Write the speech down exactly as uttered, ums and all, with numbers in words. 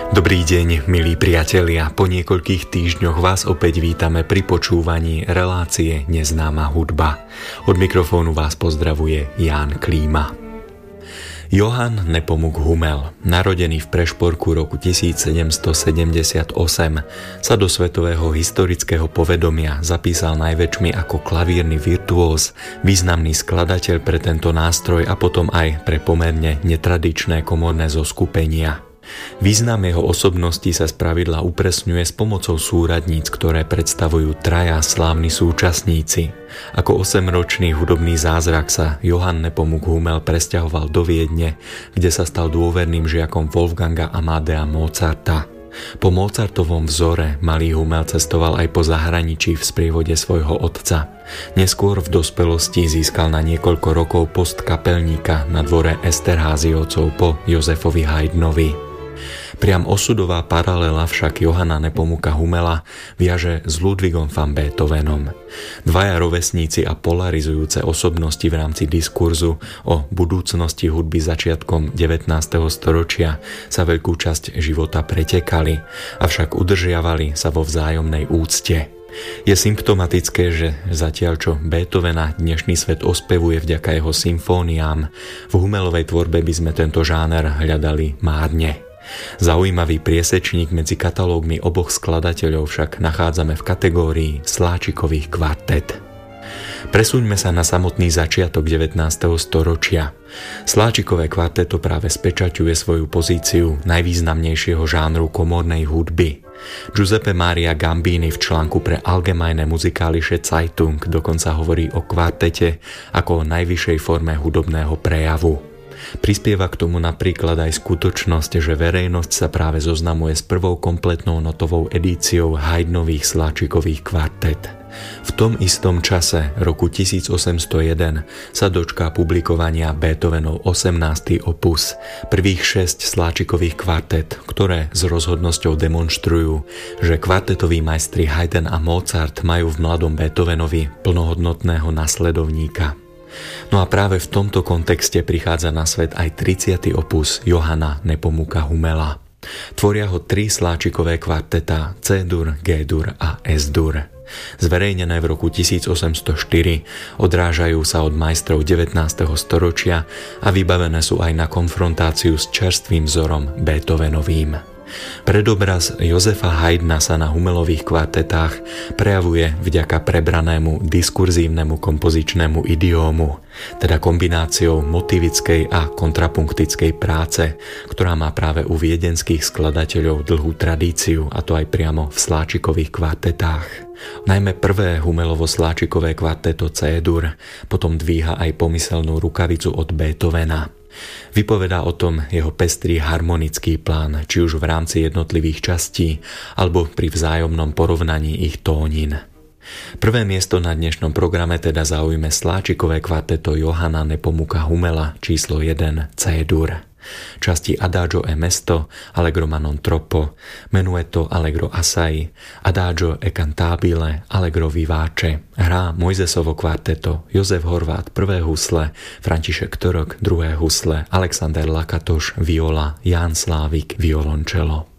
Dobrý deň, milí priatelia. Po niekoľkých týždňoch vás opäť vítame pri počúvaní relácie Neznáma hudba. Od mikrofónu vás pozdravuje Ján Klíma. Johann Nepomuk Hummel, narodený v Prešporku roku tisícsedemstosedemdesiatosem, sa do svetového historického povedomia zapísal najväčšmi ako klavírny virtuóz, významný skladateľ pre tento nástroj a potom aj pre pomerne netradičné komorné zoskupenia. Význam jeho osobnosti sa spravidla upresňuje s pomocou súradníc, ktoré predstavujú traja slávni súčasníci. Ako osemročný hudobný zázrak sa Johann Nepomuk Hummel presťahoval do Viedne, kde sa stal dôverným žiakom Wolfganga Amadea Mozarta. Po Mozartovom vzore malý Hummel cestoval aj po zahraničí v sprievode svojho otca. Neskôr v dospelosti získal na niekoľko rokov post kapelníka na dvore Esterházyovcov po Josefovi Haydnovi. Priam osudová paralela však Johanna Nepomuka Hummela viaže s Ludwigom van Beethovenom. Dvaja rovesníci a polarizujúce osobnosti v rámci diskurzu o budúcnosti hudby začiatkom devätnásteho storočia sa veľkú časť života pretekali, avšak udržiavali sa vo vzájomnej úcte. Je symptomatické, že zatiaľ čo Beethovena dnešný svet ospevuje vďaka jeho symfóniám, v Hummelovej tvorbe by sme tento žáner hľadali márne. Zaujímavý priesečník medzi katalógmi oboch skladateľov však nachádzame v kategórii sláčikových kvartet. Presúňme sa na samotný začiatok devätnásteho storočia. Sláčikové kvarteto práve spečaťuje svoju pozíciu najvýznamnejšieho žánru komornej hudby. Giuseppe Maria Gambini v článku pre Allgemeine Musikalische Zeitung dokonca hovorí o kvartete ako o najvyššej forme hudobného prejavu. Prispieva k tomu napríklad aj skutočnosť, že verejnosť sa práve zoznamuje s prvou kompletnou notovou edíciou Haydnových sláčikových kvartet. V tom istom čase, roku tisícosemstojeden, sa dočká publikovania Beethovenov osemnásty opus, prvých šesť sláčikových kvartet, ktoré s rozhodnosťou demonštrujú, že kvartetoví majstri Haydn a Mozart majú v mladom Beethovenovi plnohodnotného nasledovníka. No a práve v tomto kontexte prichádza na svet aj tridsiaty opus Johanna Nepomuka Hummela. Tvoria ho tri sláčikové kvartetá C-dur, G-dur a S-dur. Zverejnené v roku tisícosemstoštyri, odrážajú sa od majstrov devätnásteho storočia a vybavené sú aj na konfrontáciu s čerstvým vzorom Beethovenovým. Predobraz Josefa Haydna sa na Hummelových kvartetách prejavuje vďaka prebranému diskurzívnemu kompozičnému idiómu, teda kombináciou motivickej a kontrapunktickej práce, ktorá má práve u viedenských skladateľov dlhú tradíciu, a to aj priamo v sláčikových kvartetách. Najmä prvé Hummelovo sláčikové kvarteto C-dur potom dvíha aj pomyselnú rukavicu od Beethovena. Vypovedá o tom jeho pestrý harmonický plán, či už v rámci jednotlivých častí, alebo pri vzájomnom porovnaní ich tónin. Prvé miesto na dnešnom programe teda zaujme sláčikové kvarteto Johanna Nepomuka Hummela číslo jeden C-dur. Časti Adagio e Mesto, Allegro ma non troppo, Menuetto Allegro assai, Adagio e cantabile, Allegro vivace. Hrá Mojzesovo kvarteto, Jozef Horvát prvé husle, František Török druhé husle, Alexander Lakatoš viola, Ján Slávik violončelo.